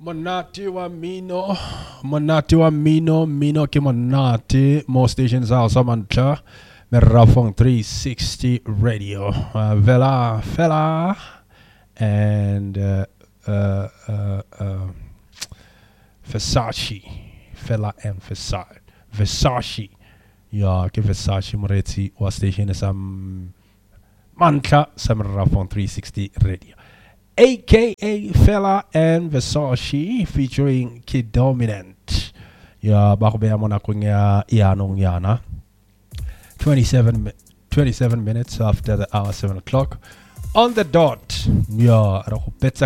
Monate wa Mino, Mino ke monate, more stations house Samantha, Merafong 360 Radio, Vela, Fela, and Versace, Fela and Versace, ja, ke Versace Moretti, wa station sam Mantla, Merafong 360 Radio. AKA Fela and Versace featuring Kid Dominant. Ya bakubea mona kunya Ianong Yana. 27 minutes after the hour 7 o'clock. On the dot. Ya rakopetsa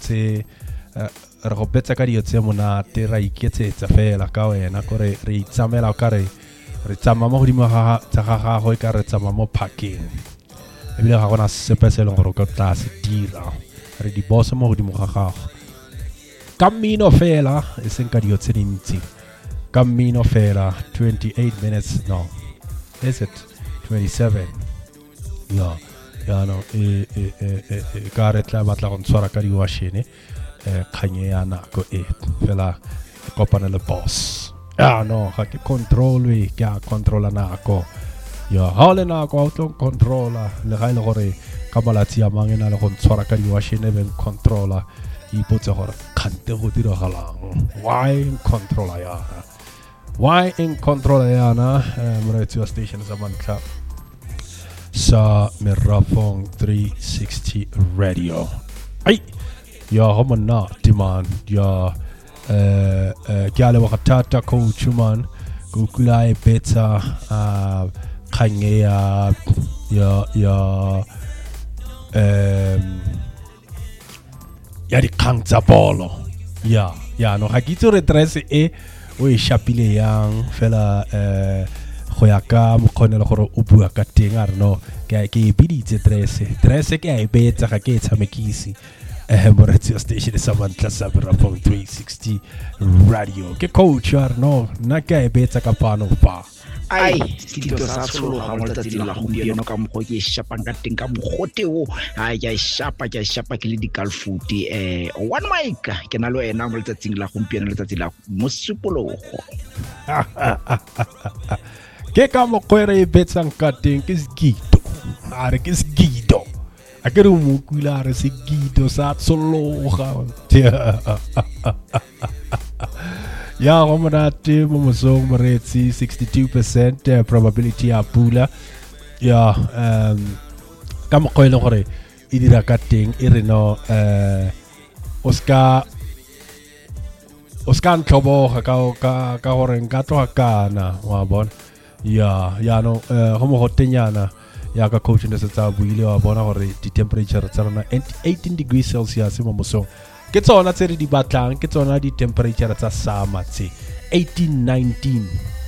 kariotse mona te raiketse tsa fela ka wena kore re itsamela ka re tsama mo godimo ga tsa go ka re tsama mo parking. Ebile ga gona sepe se leng gore go tla se dira. Re di bosa mo godimo ga gago. Camino fela e seng ka dio tse dintsi. Camino fela 28 minutes no. Is it 27? No. Ya no ka re tla batla go ntshwara ka diwashene khanye ya nako fela kopana le boss. Ya no ga ke control we ka controla nako. Ya hole nako auto controller le ga ile gore ka malatsi a mangena le go ntshwara ka diwashene ben controller ipotse gore khante go dira galang. Why in controller yana radio station sa Mantla sa Merafong 360 Radio. Ai ya homona demand ya kyale wa tata coach man kukula e beta khanye ya di kangtsa bolo ya no ga kitso re dress e o e shapile yang fela go ya ka mokgonela gore o bua ka teng a re no ke e biditse dress ke a e betsa ga ke e tshamekisi mo radio station sa Mantla sa Merafong 360 Radio ke coach a re no nna ke a e betsa ka pano pa ai dilo sa tsholo ga mo letsatsi la gompieno ka mgo ke shapang ka teng ka mogote o a ya shapa ke le di calfoot one mic ke na lo ena mo letsatsing la gompieno letsatsi la mosupologo ke ka mo kwere e betsang ka teng ke skido are ke skido a ke re mo kula re skido sa tsologa ya gomonate mo mosong moretsi 62% probability ya pula ya ka mokoele gore e dira ka teng e re no Oscar ntloboga ka gore nka tloga kana wa bona ya no go mo gotenyana ya ka coach ne se tsa buile wa bona gore di temperature tsa rona 18 degrees Celsius mo mosong ke tsona tse re di batlang ke tsona di temperature tsa summer tse 18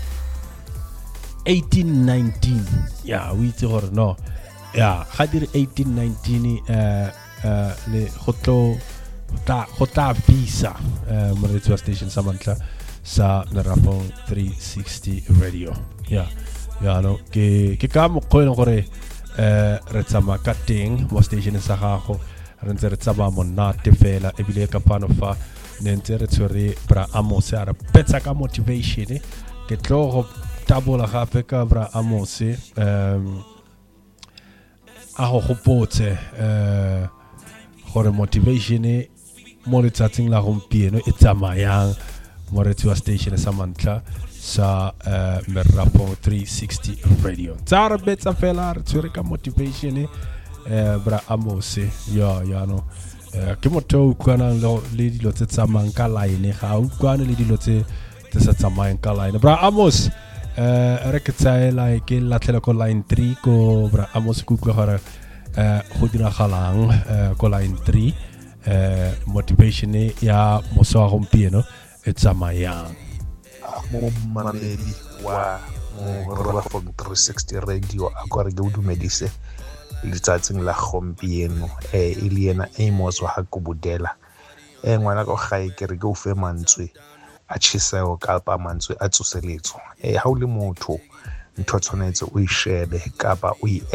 19 ya o itse gore no ya ga dire 18 19 le go tla visa mo radio station sa Mantla sa Merafong 360 Radio ya no ke ka mo kgone gore re tsama ka teng mo station sa gago re ntse re tsaba monate fela ebile ka pano fa ne ntse re tshwere bra Amos a re petsa ka motivation ke tlo go tabola gape ka bra Amos a go gopotse gore motivation mo letsatsing la gompieno e tsamayang mo radio station sa Mantla sa Merafong 360 Radio tsa re betsa fela re tshwere ka motivation bra Amos ya no ke motho o kwana le dilo tse tsamang ka line ga o kwana le dilo tse sa tsamang ka line bra Amos re ke tsaela ke latlhela ko line 3 ko bra Amos ku gore go dira galang ko line 3 motivation ya moso wa gompieno e tsamayang mo mamedi wa mo Merafong 360 Radio a gore ke o dumedise letsatsing la gompieno e le ena Amos wa go budela ngwana go gae ke re ke o fe mantswe a tsheseo ka pa mantswe a tsoseletso ha o le motho ntho tshwanetse o e shebe kapa o e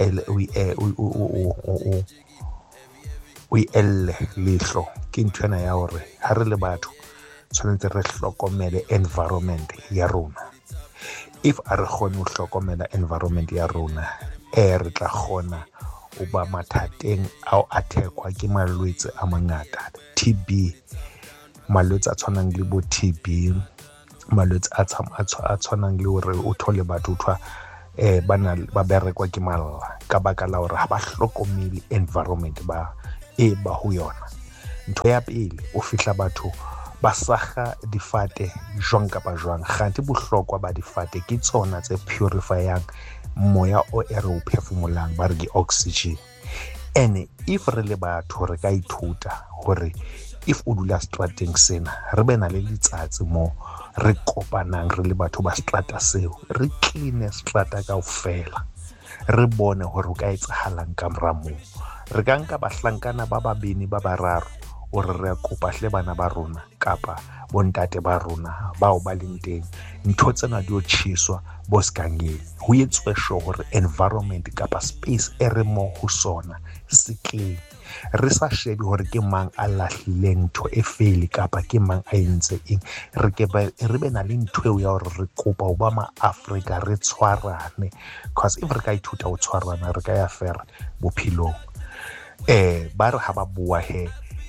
o ile lehlo ke ntwana ya hore ha re le batho tshwanetse re hlokomele environment ya rona. If a re kgone ho hlokomela environment ya rona, re tla kgona ho ba mathateng ao a thekwa ke malwetse a mangata. TB, malwetse a tshwanang le bo TB, malwetse a tshwanang le hore o thole batho thwa ba berekwa ke malla ka baka la hore ha ba hlokomele environment ba ho yona. Ntho ya pele, o fihla batho ba sakga difate jwang kapa jwang. Kgante bohlokwa ba difate ke tsona tse purifyang moya o re o phefumolang, ba re ke oxygen. And if re le batho re ka ithuta hore if o dula strateng sena, re be na le letsatsi mo re kopanang re le batho ba strata seo, re clean strata kaofela, re bone hore o ka etsahalang ka mora moo. Re ka nka bahlankana ba babedi ba bararo hore re kopa hle bana ba rona kapa bontate ba rona bao ba leng teng, ntho tsena di o tjhiswa bo skangeng, ho etswe sure hore environment kapa space e re mo ho sona se clean. Re sa shebe hore ke mang a lahlileng ntho e fele kapa ke mang a entse eng. Re be na le ntho ya hore re kopa ho ba ma-Africa re tshwarane, because if re ka ithuta ho tshwarana re ka ya fera bophelong. Ba re ha ba bua he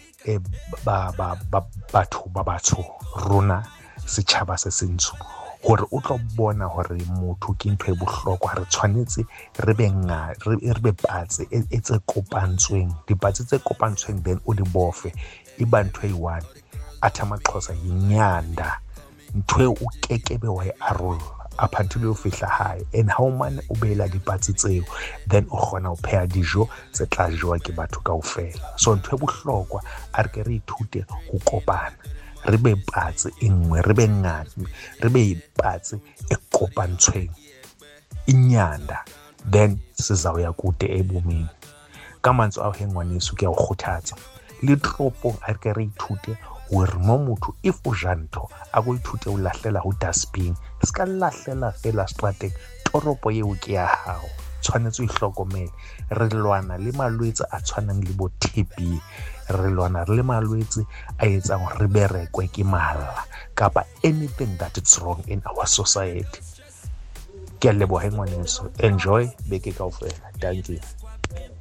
batho ba batsho, rona setjhaba se sentsho, hore o tlo bona hore motho ke ntho e bohlokwa. Re tshwanetse re be patse e tse kopantsweng, dipatse tse kopantsweng, then o di bofe e ba ntho e one. Atha Maxhosa yinyanda, ntho o kekebe wa e arola up until o fihla hae. And how man o behela dipatse tseo, then o kgona ho pheha dijo tse tla jowa ke batho kaofela. So ntho e bohlokwa a re ke re ithute ho kopana, re be patse e nngwe, re be ngata, re be patse e kopantshweng inyanda, then sizawuya kude ebomini. Ka mantswe a hengwaneso ke a o kgothatsa le tropong a re ke re ithute hore mo motho if o janto a go ithute o lahlela ho dustbin, ska lahlela fela strateng. Toropo eo ke ya hao, tshwanetse o ihlokomele. Re lwana le malwetse a tshwanang le bo TB, re lwana le malwetse a etsang re berekwe ke mala kapa anything that is wrong in our society. Ke a leboha ngwaneso, enjoy beke kaofela. Thank you.